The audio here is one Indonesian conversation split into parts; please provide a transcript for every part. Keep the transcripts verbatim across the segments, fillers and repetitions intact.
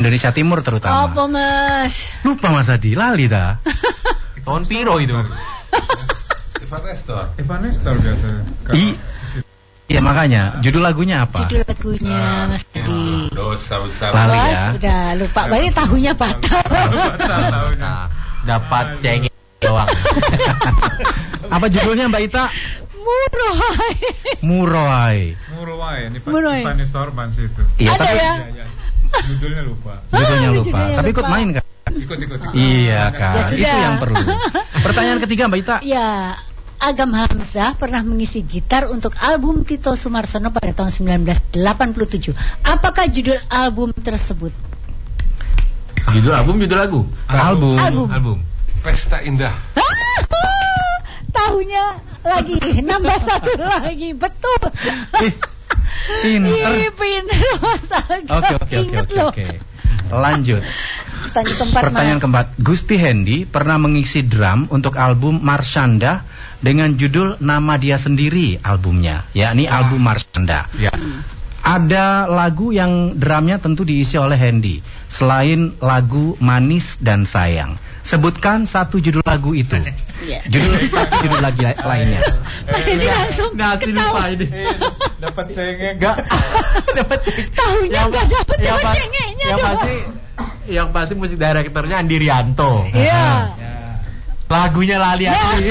Indonesia Timur terutama. Apa Mas? Lupa Mas Adi, lali dah. Tahun piro itu? Evan Nestor. Evan Nestor biasanya. Iya makanya, judul lagunya apa? Judul lagunya ah, Mas Adi. Dosa besar. Lali ya. Bos, udah lupa, berarti tahunya batal. Nah, dapat cengeng doang. Apa judulnya Mbak Ita? Muroai. Muroai. Muroai, ini Muroai. Fanny Storban sih itu. Iya, ada tapi ya? Ya, ya. Judulnya lupa. Judulnya Ah, lupa. judulnya Tapi ikut lupa. main kan? Ikut-ikut. Oh. Iya kan, Ya, itu yang perlu. Pertanyaan ketiga Mbak Ita. Ya, Agam Hamzah pernah mengisi gitar untuk album Tito Sumarsono pada tahun sembilan belas delapan puluh tujuh. Apakah judul album tersebut? Judul album, judul lagu. Album. Album. Album. Pesta Indah. Tahunya lagi, nambah satu lagi, betul. Ih, pinter. Ih, pinter Mas Agam. Oke oke oke Ingat oke loh. oke. Lanjut. Pertanyaan keempat, Pertanyaan Mas. keempat. Gusti Hendi pernah mengisi drum untuk album Marshanda dengan judul nama dia sendiri albumnya, yakni Ah. album Marshanda. Ya. Ada lagu yang drumnya tentu diisi oleh Hendi selain lagu Manis dan Sayang. Sebutkan satu judul lagu itu. Iya. Judul satu judul lagi la- lainnya. Ini langsung Nasi ketawa. lupa ini. Dapat cengeng. Enggak. Dapat Tahunya nggak dapet, yang dapat pa- cengeknya yang dong. pasti yang pasti musik direkturnya Andi Rianto. Iya. Lagunya lali Andi.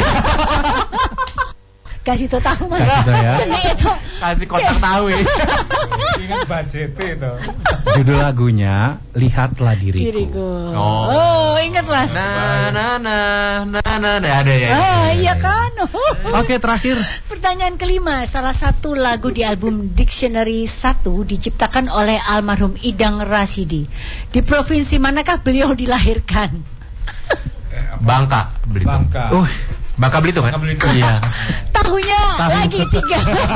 Kasih tau tahu Mas. Kasih tau ya. Cengek itu. Kasih kotak tahu ya. Ingat budget itu. Judul lagunya Lihatlah Diriku. Diriku. Oh. Oh, ingat Mas. Nah, nah, nah, nah, nah, nah, ada ya. Ah, iya kan. Oke, terakhir. Pertanyaan kelima, salah satu lagu di album Dictionary satu diciptakan oleh almarhum Idang Rasidi. Di provinsi manakah beliau dilahirkan? Bangka, Belitung. Bangka. Uh, Bangka Belitung kan? Bangka Belitung. iya. Tahunya Tahu. lagi tiga.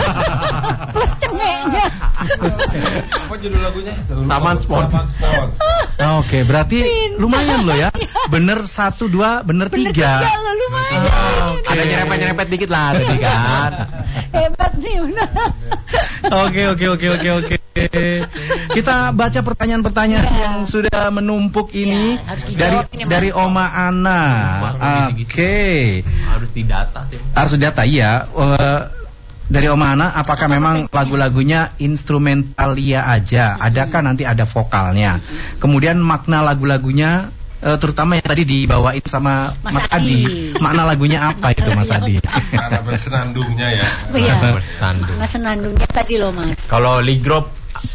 Plus cengeknya. Apa judul lagunya? Taman Sport. Taman Sport. Oke, berarti Pintar. lumayan loh ya. Bener satu, dua, bener Bener tiga. tiga loh, lumayan. Ah, oke. Ada nyerempet-nyerempet dikit lah tadi kan. Hebat nih benar. Oke, oke, oke, oke, oke. Kita baca pertanyaan-pertanyaan Ya. yang sudah menumpuk ini Ya, harus dari dijawab ini, Mas. dari Oma Ana. Oke. Harus didata sih. Harus data iya. Eh, dari Oma Ana, apakah memang lagu-lagunya instrumentalia aja? Adakah nanti ada vokalnya? Kemudian makna lagu-lagunya, eh, terutama yang tadi dibawain sama Mas Mas, Adi. Adi. Makna lagunya apa itu Mas Adi? Karena bersenandungnya ya. Iya. Bersandung. Nggak senandungnya tadi loh Mas. Kalau Ligrop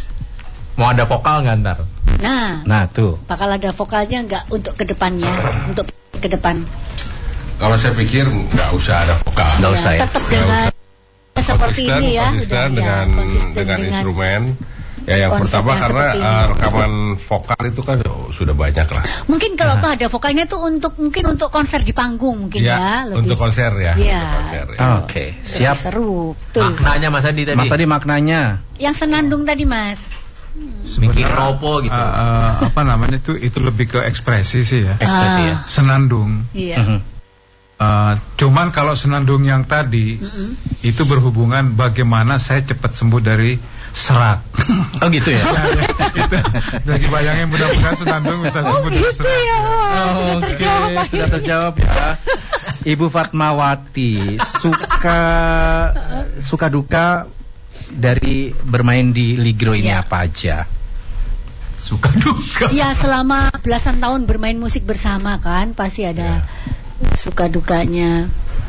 mau ada vokal nggak ntar? Nah, Nah tuh. bakal ada vokalnya nggak untuk kedepannya, untuk ke depan. Kalau saya pikir nggak usah ada vokal. Nggak usah ya. Tetap dengan seperti Konsisten, ini ya, konsisten udah, dengan ya, konsisten dengan instrumen. Ya yang konsepnya pertama karena seperti ini. uh, rekaman vokal itu kan oh, sudah banyak lah. Mungkin kalau tuh ada vokalnya tuh untuk mungkin untuk konser di panggung mungkin ya, Ya, lebih untuk konser ya. Iya. Untuk konser, ya. Oke, lebih siap. seru. Betul. Maknanya Mas Adi tadi. Mas Adi maknanya. Yang senandung tadi Mas. Bikin ropo gitu. Uh, uh, apa namanya itu itu lebih ke ekspresi sih ya. Ekspresi ya. Senandung. Iya. Mhm. Uh, cuman kalau senandung yang tadi Mm-mm. itu berhubungan bagaimana saya cepat sembuh dari serak. Oh gitu ya. Ya, ya, itu. Jadi bayangin mudah-mudahan senandung bisa Oh sembuh dari gitu serak. ya, wah, sudah Oke, terjawab. sudah terjawab ya. Ibu Fatmawati, suka suka duka dari bermain di Ligro ini Ya. apa aja? Suka duka. Ya selama belasan tahun bermain musik bersama kan pasti ada suka dukanya.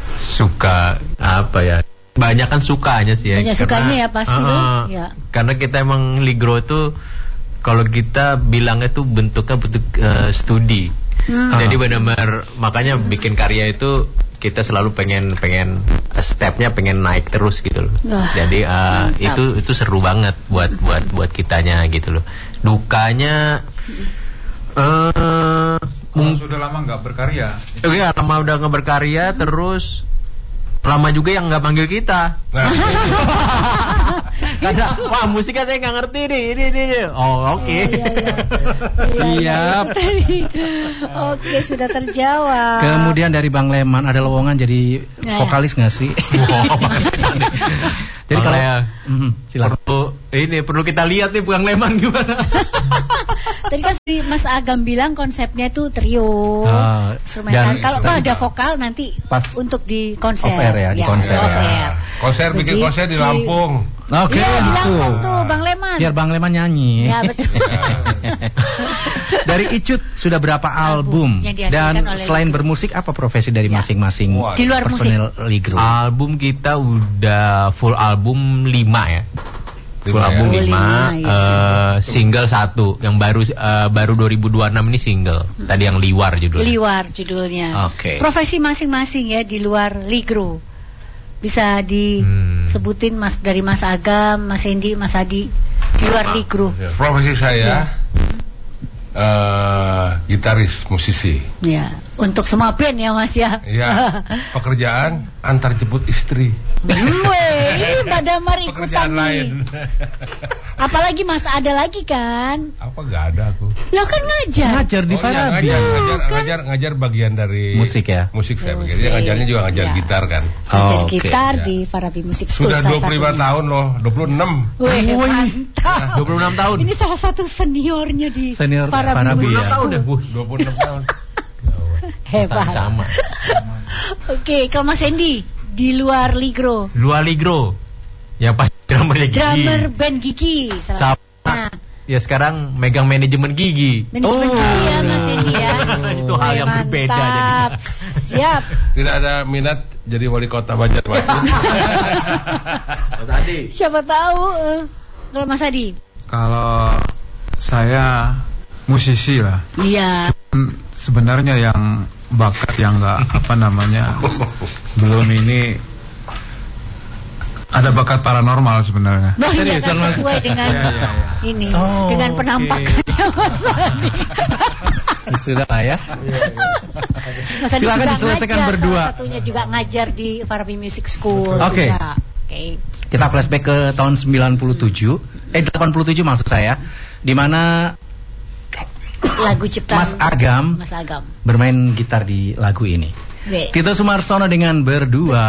Suka apa ya? Banyak kan sukanya sih ya. Banyak sukanya ya pasti uh, loh, ya. Karena kita emang Ligro tuh kalau kita bilangnya tuh bentuknya bentuk uh, studi. Hmm. Jadi benar-benar makanya bikin karya itu kita selalu pengen pengen uh, stepnya pengen naik terus gitu loh. Wah, Jadi uh, mantap. itu itu seru banget buat buat buat kitanya gitu loh. Dukanya eh Kalau sudah lama nggak berkarya. Iya, lama udah nggak berkarya, terus lama juga yang nggak panggil kita. Nah, Karena wah musiknya saya nggak ngerti nih, ini ini. ini. Oh oke. Oh, iya, iya. Siap. Oke, sudah terjawab. Kemudian dari Bang Leman, ada lowongan jadi Nah, vokalis nggak sih? Jadi kalau ya, mm, silakan. perlu ini perlu kita lihat nih Bang Leman gimana. Tadi kan si Mas Agam bilang konsepnya itu trio, Ah, instrumental. dan- Kalau toh ada vokal nanti Pas untuk di konser. off air ya, di konser off ya. air. Konser bikin Jadi, konser di si- Lampung. Oke, Iya, di gitu. Lampung tuh Bang Leman. Biar Bang Leman nyanyi. Ya betul. Dari Icut sudah berapa album? Album yang dihasilkan Dan oleh selain Ligro. bermusik apa profesi dari Ya. masing-masing Wah, di luar personil Ligro? Album kita udah full album lima ya. Full Lima album ya? lima, Oh, lima, ya, eh, single satu. Yang baru eh, baru dua ribu dua puluh enam ini single. Tadi yang Liwar judulnya. Liwar judulnya. Oke. Profesi masing-masing ya di luar Ligro. Bisa disebutin Mas dari Mas Agam, Mas Hendy, Mas Adi di luar Ligro. Profesi saya Ya. eh, gitaris, musisi. Ya, untuk semua band ya Mas ya. Ya, pekerjaan antar jemput istri. Gue, ini Mbak Damar ikutan Pekerjaan nih. lain. Apalagi Mas ada lagi kan? Apa nggak ada aku? Lah kan ngajar. Ngajar di Oh, iya, Farabi. ngajar, ngajar, Kan? ngajar, ngajar bagian dari Musik ya? Musik saya Musik. bagian. Dia ngajarnya juga ngajar Ya. gitar kan. Ngajar Oh, oke. gitar Ya. di Farabi Music School. Sudah salah dua puluh lima satunya. tahun loh, dua puluh enam. Wih, Wih. mantap. dua puluh enam tahun. Ini salah satu seniornya di Senior Farabi, Farabi Music ya. School. Udah, Bu. dua puluh enam tahun. Hebat. Sama. Oke, kalau Mas Hendy di luar Ligro, Luar Ligro. Yang pas drummernya Gigi. drummer band Gigi. Salah Sama. Nah, Ya sekarang megang manajemen Gigi. manajemen Oh. Gigi ya Mas Hendy ya. Itu hal yang Wih, berbeda mantap. jadinya. Siap. Tidak ada minat jadi wali kota Banjarmasin. Tadi. Siapa tahu eh, kalau Mas Adi. Kalau saya musisi lah. Iya. Hmm, Sebenarnya yang bakat yang nggak apa namanya belum ini ada bakat paranormal sebenarnya. Nah, iya Serius, kan Mas? sesuai dengan Iya, iya, iya. ini, Oh, dengan oke. penampakannya Mas Adi. Sudah lah ya. Mas Adi Silakan juga diselesaikan ngajar, berdua. salah satunya juga ngajar di Farabi Music School. Oke. juga. Oke. Kita flashback ke tahun sembilan puluh tujuh, eh delapan puluh tujuh maksud saya, di mana Lagu ciptaan Mas Agam Mas Agam. bermain gitar di lagu ini. Weh. Tito Sumarsono dengan Berdua.